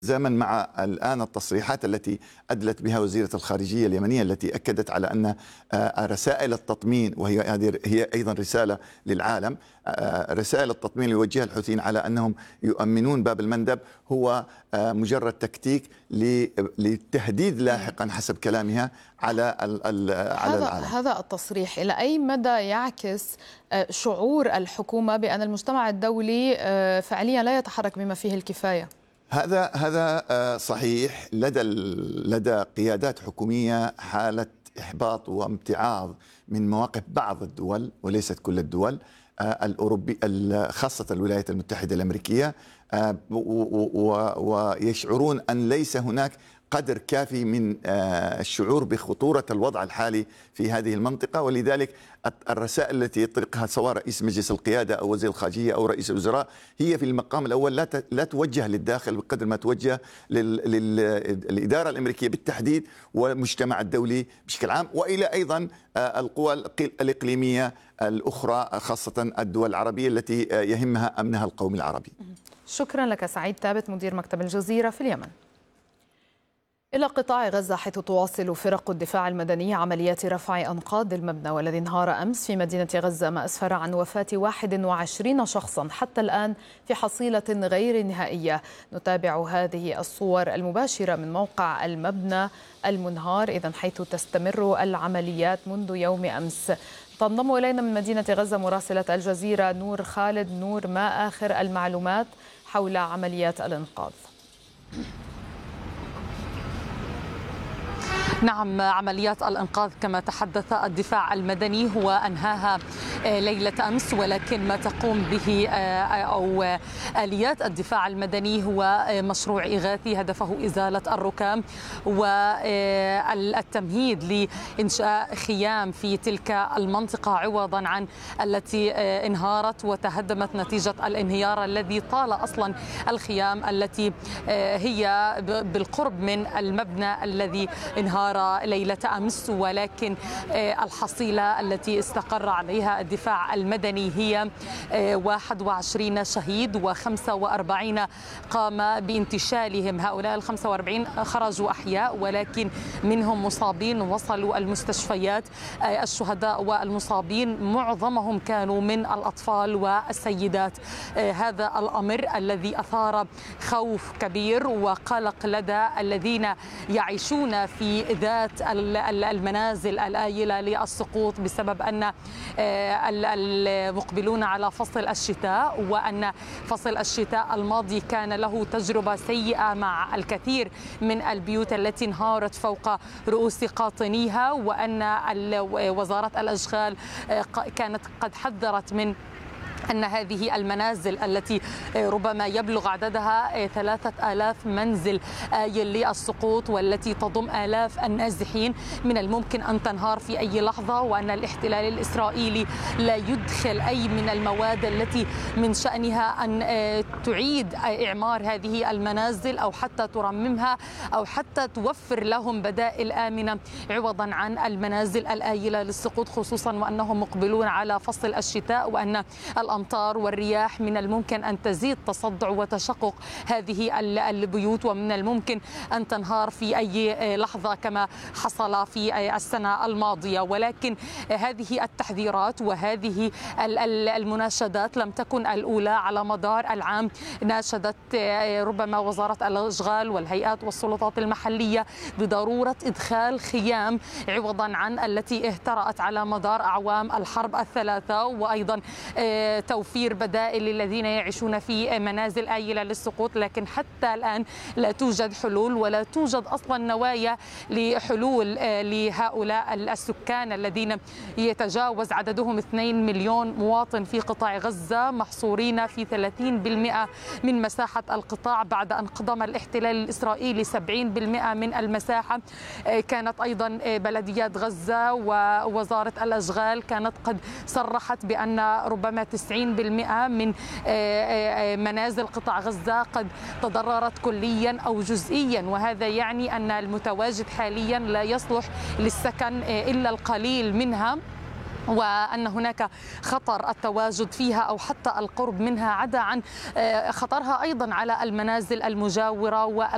زمن مع الآن التصريحات التي أدلت بها وزيرة الخارجية اليمنية التي أكدت على أن رسائل التطمين، وهي هي أيضا رسالة للعالم، رسائل التطمين اللي يوجهها الحوثيين على أنهم يؤمنون باب المندب هو مجرد تكتيك للتهديد لاحقا حسب كلامها على العالم. هذا التصريح إلى أي مدى يعكس شعور الحكومة بأن المجتمع الدولي فعليا لا يتحرك بما فيه الكفاية؟ هذا صحيح. لدى قيادات حكومية حالة إحباط وامتعاض من مواقف بعض الدول وليست كل الدول الأوروبية، خاصة الولايات المتحدة الأمريكية، ويشعرون أن ليس هناك قدر كافي من الشعور بخطورة الوضع الحالي في هذه المنطقة. ولذلك الرسائل التي يطلقها سواء رئيس مجلس القيادة أو وزير الخارجية أو رئيس الوزراء هي في المقام الأول لا توجه للداخل بقدر ما توجه للإدارة الأمريكية بالتحديد والمجتمع الدولي بشكل عام، وإلى أيضا القوى الإقليمية الأخرى خاصة الدول العربية التي يهمها أمنها القومي العربي. شكرا لك سعيد ثابت مدير مكتب الجزيرة في اليمن. إلى قطاع غزة، حيث تواصل فرق الدفاع المدني عمليات رفع أنقاض المبنى والذي انهار أمس في مدينة غزة، ما أسفر عن وفاة 21 شخصا حتى الآن في حصيلة غير نهائية. نتابع هذه الصور المباشرة من موقع المبنى المنهار إذن، حيث تستمر العمليات منذ يوم أمس. تنضم إلينا من مدينة غزة مراسلة الجزيرة نور خالد. نور، ما آخر المعلومات حول عمليات الإنقاذ؟ نعم، عمليات الإنقاذ كما تحدث الدفاع المدني هو أنهاها ليلة أمس، ولكن ما تقوم به أو آليات الدفاع المدني هو مشروع إغاثي هدفه إزالة الركام والتمهيد لإنشاء خيام في تلك المنطقة عوضا عن التي انهارت وتهدمت نتيجة الانهيار الذي طال أصلا الخيام التي هي بالقرب من المبنى الذي انهار ليلة أمس. ولكن الحصيلة التي استقر عليها الدفاع المدني هي 21 شهيد و45 قام بانتشالهم. هؤلاء 45 خرجوا أحياء، ولكن منهم مصابين وصلوا المستشفيات. الشهداء والمصابين معظمهم كانوا من الأطفال والسيدات. هذا الأمر الذي أثار خوف كبير وقلق لدى الذين يعيشون في ذات المنازل الآيلة للسقوط، بسبب أن المقبلون على فصل الشتاء، وأن فصل الشتاء الماضي كان له تجربة سيئة مع الكثير من البيوت التي انهارت فوق رؤوس قاطنيها، وأن وزارة الأشغال كانت قد حذرت من أن هذه المنازل التي ربما يبلغ عددها 3000 منزل آيل للسقوط والتي تضم آلاف النازحين من الممكن أن تنهار في أي لحظة، وأن الاحتلال الإسرائيلي لا يدخل أي من المواد التي من شأنها أن تعيد إعمار هذه المنازل أو حتى ترممها أو حتى توفر لهم بدائل آمنة عوضا عن المنازل الآيلة للسقوط، خصوصا وأنهم مقبلون على فصل الشتاء، وأن الأمطار والرياح من الممكن أن تزيد تصدع وتشقق هذه البيوت، ومن الممكن أن تنهار في أي لحظة كما حصل في السنة الماضية. ولكن هذه التحذيرات وهذه المناشدات لم تكن الأولى. على مدار العام ناشدت ربما وزارة الأشغال والهيئات والسلطات المحلية بضرورة إدخال خيام عوضا عن التي اهترأت على مدار أعوام الحرب الثلاثة، وأيضا توفير بدائل للذين يعيشون في منازل آيلة للسقوط. لكن حتى الآن لا توجد حلول ولا توجد أصلا نوايا لحلول لهؤلاء السكان الذين يتجاوز عددهم 2 مليون مواطن في قطاع غزة، محصورين في 30% من مساحة القطاع بعد أن قضم الاحتلال الإسرائيلي 70% من المساحة. كانت أيضا بلديات غزة ووزارة الأشغال كانت قد صرحت بأن ربما 90% من منازل قطاع غزة قد تضررت كليا أو جزئيا، وهذا يعني أن المتواجد حاليا لا يصلح للسكن إلا القليل منها، وأن هناك خطر التواجد فيها أو حتى القرب منها، عدا عن خطرها أيضا على المنازل المجاورة